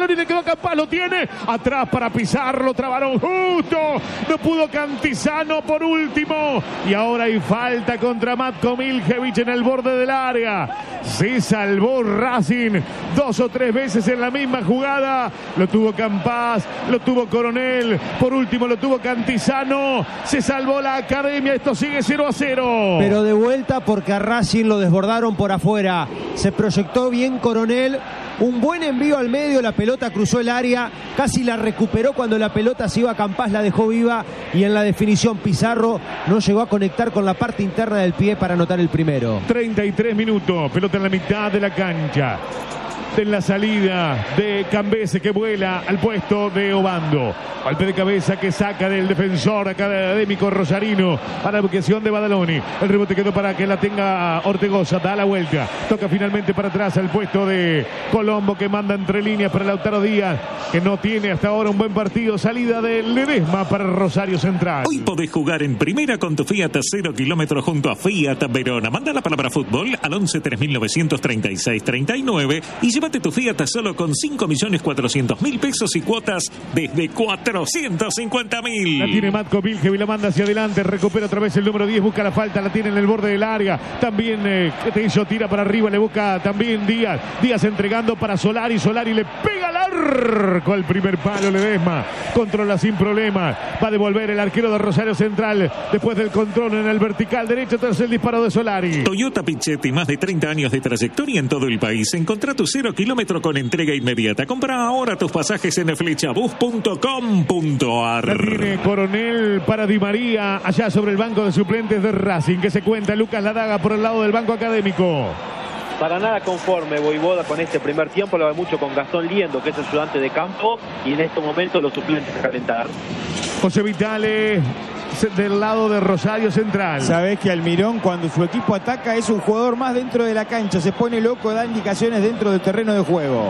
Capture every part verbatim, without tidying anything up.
Badaloni, le quedó Campás, lo tiene. Atrás para Pizarro, trabaron justo. No pudo Cantizano por último. Y ahora hay falta contra Matko Miljevic en el borde del área. Se salvó Racing dos o tres veces en la misma jugada. Lo tuvo Campás, lo tuvo Coronel. Por último lo tuvo Cantizano. Se salvó la Academia. Esto sigue cero a cero. Pero de vuelta porque a Racing lo desbordaron por afuera. Se proyectó bien Coronel. Un buen envío al medio, la pelota cruzó el área, casi la recuperó cuando la pelota se iba a Campás, la dejó viva y en la definición Pizarro no llegó a conectar con la parte interna del pie para anotar el primero. treinta y tres minutos, pelota en la mitad de la cancha. En la salida de Cambese que vuela al puesto de Obando. Golpe de cabeza que saca del defensor académico rosarino a la ubicación de Badaloni. El rebote quedó para que la tenga Ortegoza. Da la vuelta. Toca finalmente para atrás al puesto de Colombo que manda entre líneas para Lautaro Díaz, que no tiene hasta ahora un buen partido. Salida de Ledesma para Rosario Central. Hoy podés jugar en primera con tu Fiat cero kilómetros junto a Fiat Verona. Manda la palabra fútbol al once tres mil novecientos treinta y seis treinta y nueve y llévate tu Fiat solo con cinco millones cuatrocientos mil pesos y cuotas desde cuatrocientos cincuenta mil. La tiene Matko Miljevic, la manda hacia adelante, recupera otra vez el número diez, busca la falta, la tiene en el borde del área. También eh, te hizo tira para arriba, le busca también Díaz. Díaz entregando para Solari, Solari le pega al arco al primer palo Ledesma. Controla sin problema. Va a devolver el arquero de Rosario Central después del control en el vertical derecho tras el disparo de Solari. Toyota Pichetti, más de treinta años de trayectoria en todo el país. Encontrá tu cero kilómetro con entrega inmediata. Compra ahora tus pasajes en flechabus punto com punto ar. La tiene Coronel para Di María allá sobre el banco de suplentes de Racing, que se cuenta Lucas Ladaga por el lado del banco académico. Para nada conforme Voivoda con este primer tiempo, lo ve mucho con Gastón Liendo, que es ayudante de campo, y en estos momentos los suplentes a calentar. José Vitale del lado de Rosario Central. Sabés que Almirón, cuando su equipo ataca, es un jugador más dentro de la cancha, se pone loco, da indicaciones dentro del terreno de juego.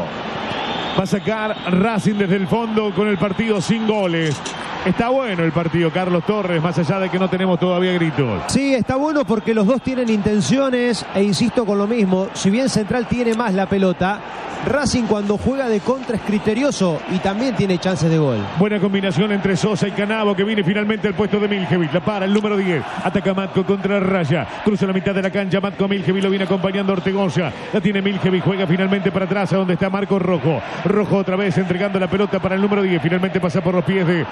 Va a sacar Racing desde el fondo con el partido sin goles. Está bueno el partido, Carlos Torres, más allá de que no tenemos todavía gritos. Sí, está bueno porque los dos tienen intenciones e insisto con lo mismo, si bien Central tiene más la pelota, Racing cuando juega de contra es criterioso y también tiene chances de gol. Buena combinación entre Sosa y Canavo, que viene finalmente al puesto de Miljevic. La para el número diez. Ataca Matko contra Raya. Cruza la mitad de la cancha. Matko Miljevic lo viene acompañando Ortegoza. La tiene Miljevic. Juega finalmente para atrás a donde está Marcos Rojo. Rojo otra vez entregando la pelota para el número diez. Finalmente pasa por los pies de,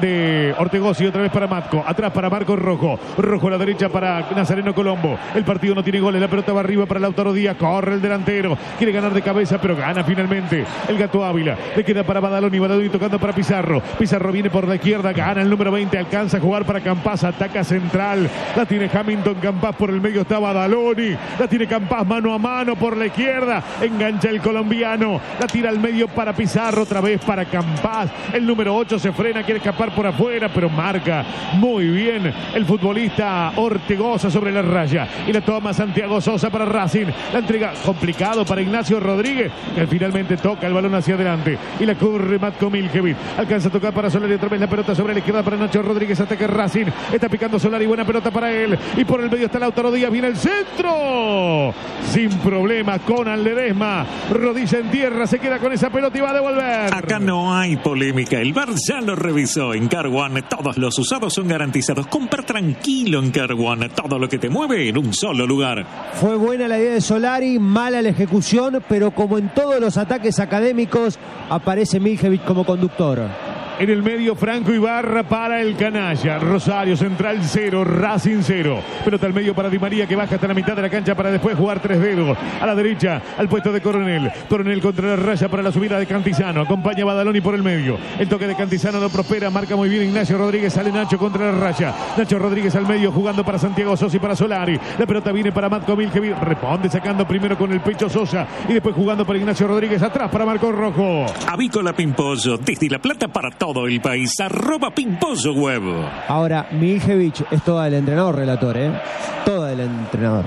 de Ortegoza y otra vez para Matko. Atrás para Marcos Rojo. Rojo a la derecha para Nazareno Colombo. El partido no tiene goles. La pelota va arriba para Lautaro Díaz. Corre el delantero. Quiere ganar de cabeza, pero gana finalmente el Gato Ávila. Le queda para Badaloni. Badaloni tocando para Pizarro. Pizarro viene por la izquierda. Gana el número veinte. Alcanza a jugar para Campás. Ataca Central. La tiene Hamilton. Campás por el medio está Badaloni. La tiene Campás mano a mano por la izquierda. Engancha el colombiano. La tira al medio para Pizarro. Otra vez para Campás. El número ocho se frena. Quiere escapar por afuera, pero marca muy bien el futbolista Ortegoza sobre la raya. Y la toma Santiago Sosa para Racing. La entrega complicado para Ignacio Rodríguez, que finalmente toca el balón hacia adelante. Y la corre Matko Miljevic. Alcanza a tocar para Solari. Otra vez la pelota sobre la izquierda para Nacho Rodríguez. Ataca Racing. Está picando Solari. Buena pelota para él. Y por el medio está Lautaro Díaz. Viene el centro. Sin problema con Ledesma. Rodilla en tierra. Se queda con esa pelota y va a devolver. Acá no hay polémica. El V A R ya lo revisó. En Car One todos los usados son garantizados. Compra tranquilo en Car One. Todo lo que te mueve en un solo lugar. Fue buena la idea de Solari. Mala la ejecución. Pero como en todos los ataques académicos, aparece Miljevic como conductor. En el medio, Franco Ibarra para el canalla. Rosario Central cero, Racing cero. Pelota al medio para Di María, que baja hasta la mitad de la cancha para después jugar tres dedos. A la derecha, al puesto de Coronel. Coronel contra la raya para la subida de Cantizano. Acompaña a Badaloni por el medio. El toque de Cantizano no prospera. Marca muy bien Ignacio Rodríguez. Sale Nacho contra la raya. Nacho Rodríguez al medio jugando para Santiago Sosa y para Solari. La pelota viene para Matko Miljevic. Responde sacando primero con el pecho Sosa. Y después jugando para Ignacio Rodríguez. Atrás para Marcos Rojo. Avícola Pimpollo. Desde La Plata para todo el país. Arroba Pimpollo Web. Ahora, Miljevic es toda del entrenador, relator, ¿eh? Toda del entrenador.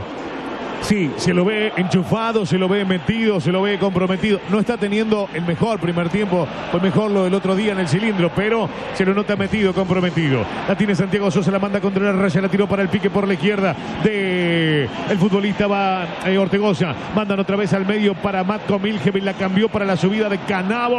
Sí, se lo ve enchufado, se lo ve metido, se lo ve comprometido. No está teniendo el mejor primer tiempo, fue mejor lo del otro día en el cilindro, pero se lo nota metido, comprometido. La tiene Santiago Sosa, la manda contra la raya, la tiró para el pique por la izquierda de el futbolista va eh, Ortegoza. Mandan otra vez al medio para Matko Miljevic, la cambió para la subida de Canavo.